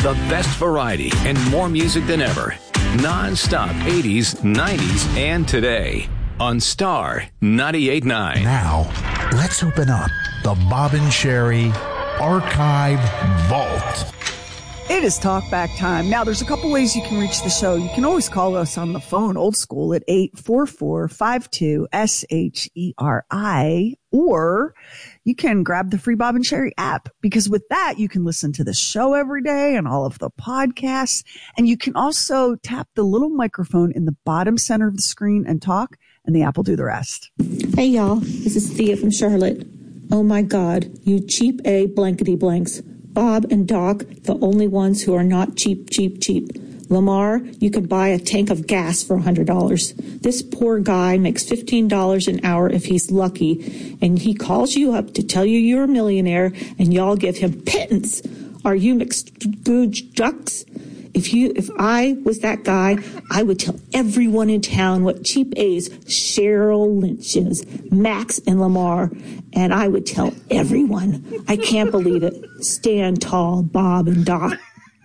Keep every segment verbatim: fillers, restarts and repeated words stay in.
The best variety and more music than ever. Non-stop eighties, nineties, and today on Star ninety-eight point nine. Now, let's open up the Bob and Sheri Archive Vault. It is talkback time. Now, there's a couple ways you can reach the show. You can always call us on the phone, old school, at eight four four, five two, S H E R I, or you can grab the free Bob and Sheri app, because with that, you can listen to the show every day and all of the podcasts. And you can also tap the little microphone in the bottom center of the screen and talk, and the app will do the rest. Hey, y'all. This is Thea from Charlotte. Oh, my God. You cheap A blankety blanks. Bob and Doc, the only ones who are not cheap, cheap, cheap. Lamar, you can buy a tank of gas for one hundred dollars. This poor guy makes fifteen dollars an hour if he's lucky, and he calls you up to tell you you're a millionaire, and y'all give him pittance. Are you McScrooge ducks? If you, if I was that guy, I would tell everyone in town what cheap A's Cheryl Lynch is, Max and Lamar, and I would tell everyone. I can't believe it. Stand tall, Bob and Doc.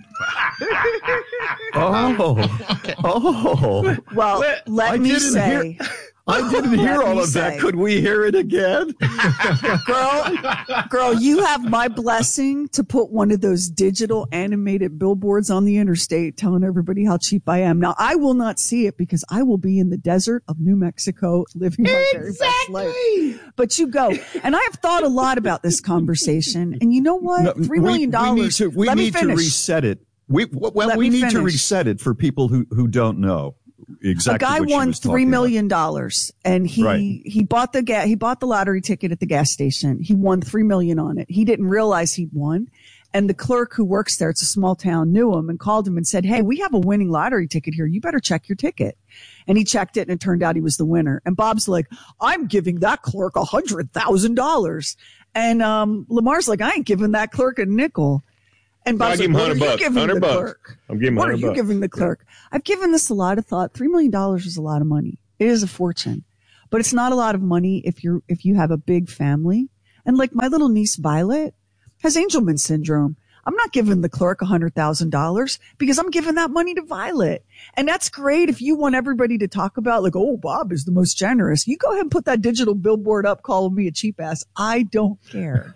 Oh, oh. Well, let, let me say... Hear, I didn't hear all of say, that. Could we hear it again? Girl, girl, you have my blessing to put one of those digital animated billboards on the interstate telling everybody how cheap I am. Now, I will not see it because I will be in the desert of New Mexico living my very best life. But you go. And I have thought a lot about this conversation. And you know what? No, Three million dollars. We, we need to, we let need me to reset it. We, well, we need finish. to reset it for people who, who don't know. Exactly. A guy what she won was three million about. dollars, and he right. he bought the ga- he bought the lottery ticket at the gas station. He won three million on it. He didn't realize he'd won, and the clerk who works there, it's a small town, knew him and called him and said, "Hey, we have a winning lottery ticket here. You better check your ticket." And he checked it, and it turned out he was the winner. And Bob's like, "I'm giving that clerk a hundred thousand dollars," and um, Lamar's like, "I ain't giving that clerk a nickel." And Bob's like, what are you giving the clerk? I'm giving what are you bucks. giving the clerk? I've given this a lot of thought. Three million dollars is a lot of money. It is a fortune, but it's not a lot of money if you're if you have a big family. And like my little niece Violet has Angelman syndrome. I'm not giving the clerk a hundred thousand dollars because I'm giving that money to Violet. And that's great if you want everybody to talk about like, oh, Bob is the most generous. You go ahead and put that digital billboard up calling me a cheap ass. I don't care.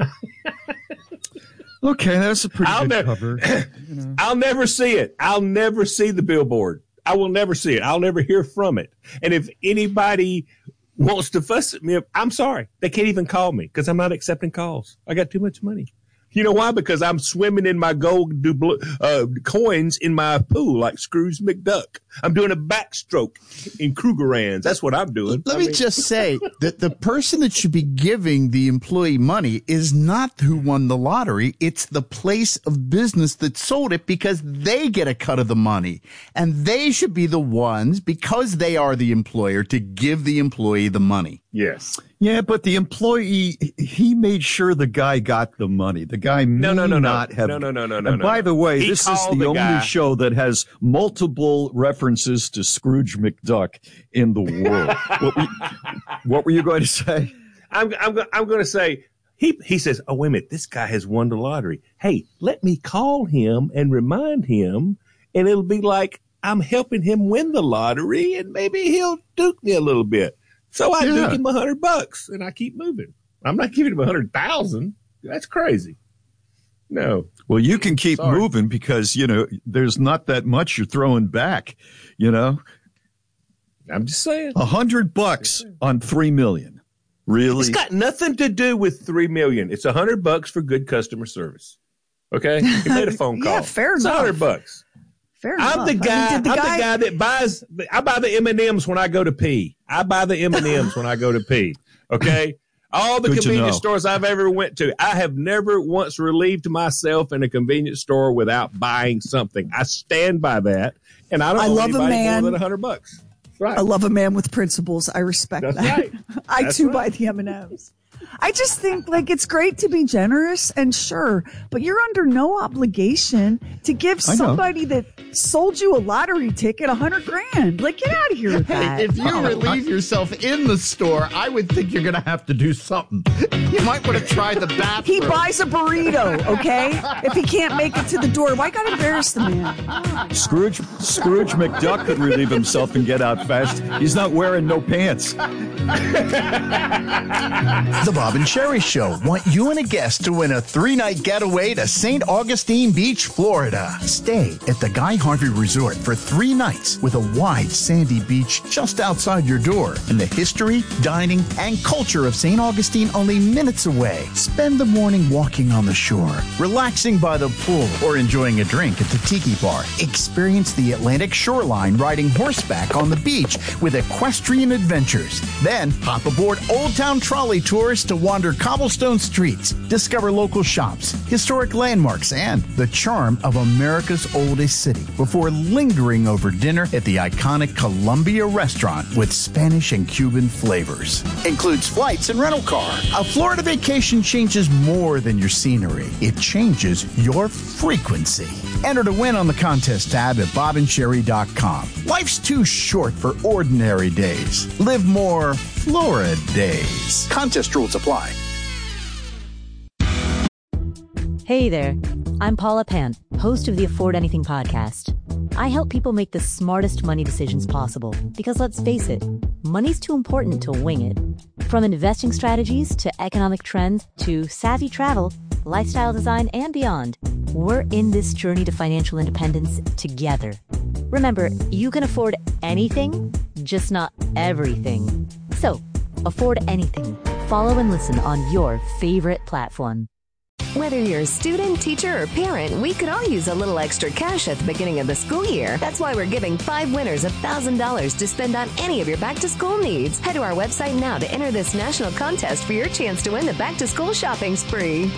Okay, that's a pretty I'll good ne- cover. You know. I'll never see it. I'll never see the billboard. I will never see it. I'll never hear from it. And if anybody wants to fuss at me, I'm sorry. They can't even call me because I'm not accepting calls. I got too much money. You know why? Because I'm swimming in my gold dubl- uh, coins in my pool like Scrooge McDuck. I'm doing a backstroke in Krugerrands. That's what I'm doing. Let I me mean, just say that the person that should be giving the employee money is not who won the lottery. It's the place of business that sold it because they get a cut of the money. And they should be the ones, because they are the employer, to give the employee the money. yes. Yeah, but the employee, he made sure the guy got the money. The guy may No, no, no, no. not have. No, no, no, no, no, And no, by no. the way, He this is called the, the only guy. show that has multiple references to Scrooge McDuck in the world. what, were, what were you going to say? I'm I'm go- I'm going to say he he says, "Oh wait a minute, this guy has won the lottery. Hey, let me call him and remind him, and it'll be like I'm helping him win the lottery, and maybe he'll duke me a little bit." So I Yeah. duke him a hundred bucks, and I keep moving. I'm not giving him a hundred thousand. That's crazy. No. Well, you can keep Sorry. moving because, you know, there's not that much you're throwing back, you know. I'm just saying. A hundred bucks on three million. Really? It's got nothing to do with three million. It's a hundred bucks for good customer service. Okay, he made a phone call. Yeah, fair it's enough. a hundred bucks. Fair enough. I'm the guy. I mean, did the I'm guy, the guy that buys. I buy the M and M's when I go to pee. I buy the M and M's when I go to pee. Okay. All the Good to convenience know. stores I've ever went to, I have never once relieved myself in a convenience store without buying something. I stand by that, and I don't I owe love a anybody man- more than a hundred bucks. Right. I love a man with principles. I respect That's that. right. I That's too right. buy the M and M's. I just think like it's great to be generous and sure, but you're under no obligation to give somebody that sold you a lottery ticket a hundred grand. Like, get out of here with that. Hey, if you relieve yourself in the store, I would think you're going to have to do something. You might want to try the bathroom. He buys a burrito, okay? If he can't make it to the door, why gotta embarrass the man? Scrooge Scrooge McDuck could relieve himself and get out fast. He's not wearing no pants. The Bob and Sherry Show want you and a guest to win a three-night getaway to Saint Augustine Beach, Florida. Stay at the Guy Harvey Resort for three nights with a wide sandy beach just outside your door and the history, dining, and culture of Saint Augustine only minutes away. Spend the morning walking on the shore, relaxing by the pool, or enjoying a drink at the Tiki Bar. Experience the Atlantic shoreline riding horseback on the beach with equestrian adventures. Then hop aboard Old Town Trolley Tours to wander cobblestone streets, discover local shops, historic landmarks, and the charm of America's oldest city before lingering over dinner at the iconic Columbia Restaurant with Spanish and Cuban flavors. Includes flights and rental car. A Florida vacation changes more than your scenery. It changes your frequency. Enter to win on the contest tab at bob and sherry dot com. Life's too short for ordinary days. Live more Florida days. Contest rules apply. Hey there, I'm Paula Pant, host of the Afford Anything podcast. I help people make the smartest money decisions possible because, let's face it, money's too important to wing it. From investing strategies to economic trends to savvy travel, lifestyle design, and beyond, we're in this journey to financial independence together. Remember, you can afford anything, just not everything. So, afford anything. Follow and listen on your favorite platform. Whether you're a student, teacher, or parent, we could all use a little extra cash at the beginning of the school year. That's why we're giving five winners one thousand dollars to spend on any of your back-to-school needs. Head to our website now to enter this national contest for your chance to win the back-to-school shopping spree.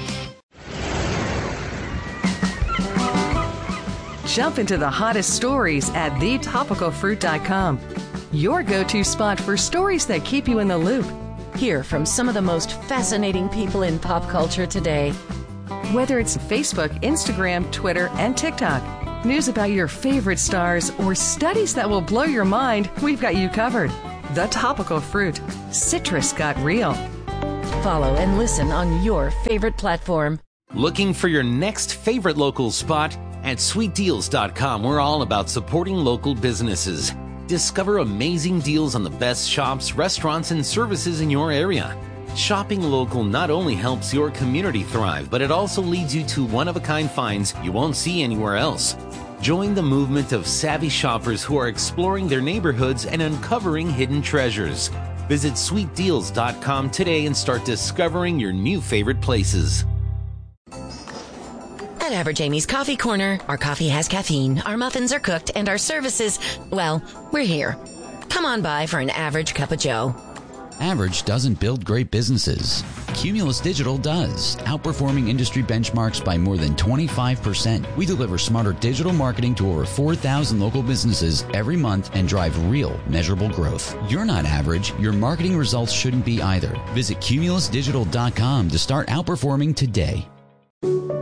Jump into the hottest stories at the topical fruit dot com. Your go-to spot for stories that keep you in the loop. Hear from some of the most fascinating people in pop culture today. Whether it's Facebook, Instagram, Twitter, and TikTok, news about your favorite stars, or studies that will blow your mind, we've got you covered. The Topical Fruit. Citrus got real. Follow and listen on your favorite platform. Looking for your next favorite local spot? At sweet deals dot com, we're all about supporting local businesses. Discover amazing deals on the best shops, restaurants, and services in your area. Shopping local not only helps your community thrive, but it also leads you to one-of-a-kind finds you won't see anywhere else. Join the movement of savvy shoppers who are exploring their neighborhoods and uncovering hidden treasures. Visit sweet deals dot com today and start discovering your new favorite places. At Average Amy's Coffee Corner, our coffee has caffeine, our muffins are cooked, and our services, well, we're here. Come on by for an average cup of joe. Average doesn't build great businesses. Cumulus Digital does, outperforming industry benchmarks by more than twenty-five percent. We deliver smarter digital marketing to over four thousand local businesses every month and drive real, measurable growth. You're not average. Your marketing results shouldn't be either. Visit cumulus digital dot com to start outperforming today.